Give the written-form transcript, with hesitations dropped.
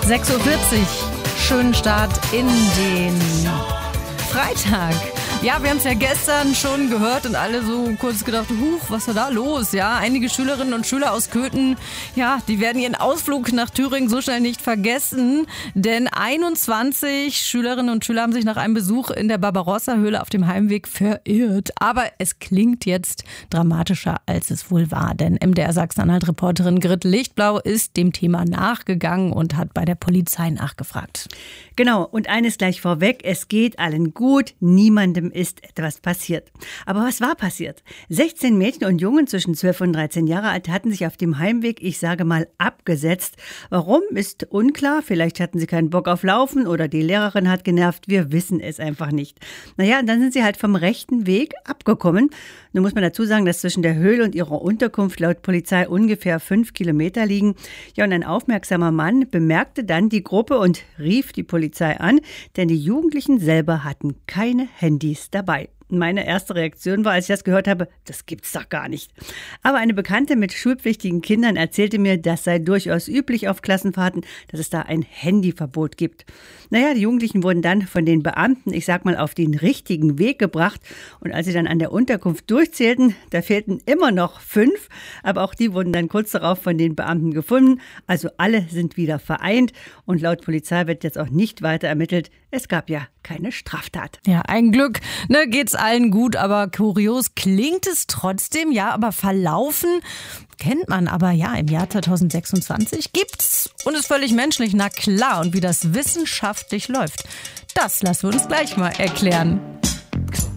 6:40 Uhr, schönen Start in den Freitag. Ja, wir haben es ja gestern schon gehört und alle so kurz gedacht, huch, was ist da los? Ja, einige Schülerinnen und Schüler aus Köthen, ja, die werden ihren Ausflug nach Thüringen so schnell nicht vergessen, denn 21 Schülerinnen und Schüler haben sich nach einem Besuch in der Barbarossa-Höhle auf dem Heimweg verirrt. Aber es klingt jetzt dramatischer, als es wohl war, denn MDR Sachsen-Anhalt-Reporterin Grit Lichtblau ist dem Thema nachgegangen und hat bei der Polizei nachgefragt. Genau, und eines gleich vorweg, es geht allen gut, niemandem ist etwas passiert. Aber was war passiert? 16 Mädchen und Jungen zwischen 12 und 13 Jahre alt hatten sich auf dem Heimweg, ich sage mal, abgesetzt. Warum, ist unklar. Vielleicht hatten sie keinen Bock auf Laufen oder die Lehrerin hat genervt. Wir wissen es einfach nicht. Naja, und dann sind sie halt vom rechten Weg abgekommen. Nun muss man dazu sagen, dass zwischen der Höhle und ihrer Unterkunft laut Polizei ungefähr 5 Kilometer liegen. Ja, und ein aufmerksamer Mann bemerkte dann die Gruppe und rief die Polizei an, denn die Jugendlichen selber hatten keine Handys dabei. Meine erste Reaktion war, als ich das gehört habe, das gibt's doch gar nicht. Aber eine Bekannte mit schulpflichtigen Kindern erzählte mir, das sei durchaus üblich auf Klassenfahrten, dass es da ein Handyverbot gibt. Naja, die Jugendlichen wurden dann von den Beamten, ich sag mal, auf den richtigen Weg gebracht. Und als sie dann an der Unterkunft durchzählten, da fehlten immer noch 5. Aber auch die wurden dann kurz darauf von den Beamten gefunden. Also alle sind wieder vereint. Und laut Polizei wird jetzt auch nicht weiter ermittelt. Es gab ja keine Straftat. Ja, ein Glück, ne, geht's allen gut, aber kurios klingt es trotzdem, ja, aber verlaufen kennt man aber ja im Jahr 2026 gibt's und ist völlig menschlich, na klar, und wie das wissenschaftlich läuft, das lassen wir uns gleich mal erklären.